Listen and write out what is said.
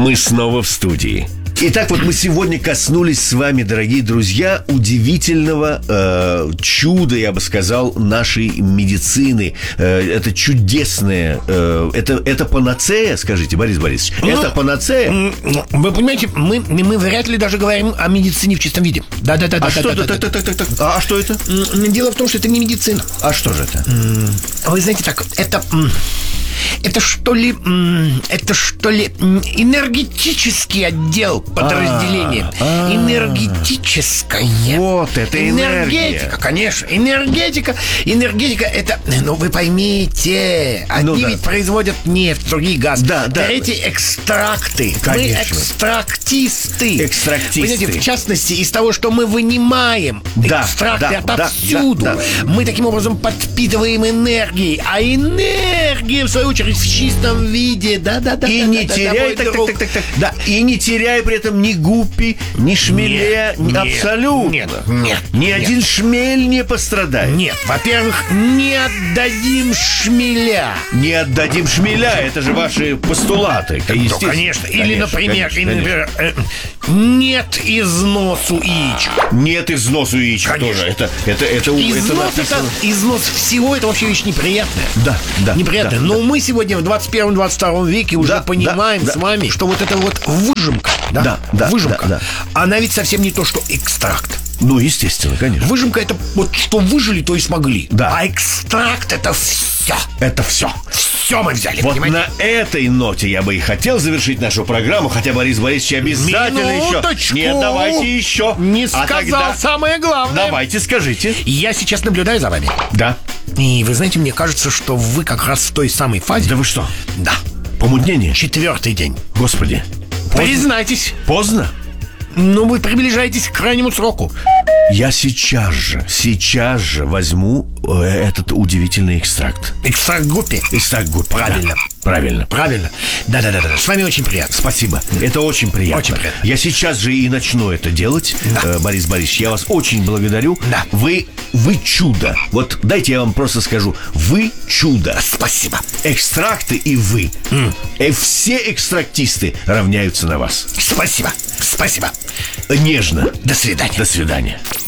Мы снова в студии. Итак, вот мы сегодня коснулись с вами, дорогие друзья, удивительного чуда, я бы сказал, нашей медицины. Это чудесное, это панацея, скажите, Борис Борисович? Это панацея? Вы понимаете, мы вряд ли даже говорим о медицине в чистом виде. Да. А что это? Дело в том, что это не медицина. А что же это? Вы знаете, так, это что ли энергетический отдел подразделения. Энергетическое. Вот это энергетика, конечно. Энергетика это, вы поймите, одни ведь производят нефть, другие газ. Да. Третьи экстракты. Конечно. Мы экстрактисты. Экстрактисты. Понимаете, в частности, из того, что мы вынимаем экстракты отовсюду. Мы таким образом подпитываем энергией. А энергия, в свою очередь, в чистом виде. И не теряя при этом ни гуппи, ни шмеля. Абсолютно. Нет. Ни один шмель не пострадает. Нет, во-первых, не отдадим шмеля. Не отдадим шмеля, это же ваши постулаты. Конечно. Или, например, нет износу яичка. Нет износу яичка тоже. Износ всего это вообще вещь неприятная. Да. Неприятная. Но мы сегодня в 21-22 веке уже понимаем с вами, что вот эта вот выжимка, выжимка, она ведь совсем не то, что экстракт. Ну, естественно, конечно. Выжимка — это вот что выжили, то и смогли. Да. А экстракт — это все. Это все. Все мы взяли, вот понимаете? На этой ноте я бы и хотел завершить нашу программу, хотя Борис Борисович обязательно Минуточку. еще. Нет, давайте еще. Не сказал самое главное. Давайте, скажите. Я сейчас наблюдаю за вами. Да. И вы знаете, мне кажется, что вы как раз в той самой фазе. Да вы что? Да. Помутнение? 4-й день. Господи. Признайтесь. Поздно? Но вы приближаетесь к крайнему сроку. Я сейчас же возьму этот удивительный экстракт. Экстракт гуппи. Правильно. Да. С вами очень приятно. Спасибо. Это очень приятно. Очень приятно. Я сейчас же и начну это делать. Да. Борис Борисович, я вас очень благодарю. Да. Вы чудо. Вот дайте я вам просто скажу. Вы чудо. Спасибо. Экстракты и вы. И все экстрактисты равняются на вас. Спасибо. Нежно. До свидания. До свидания.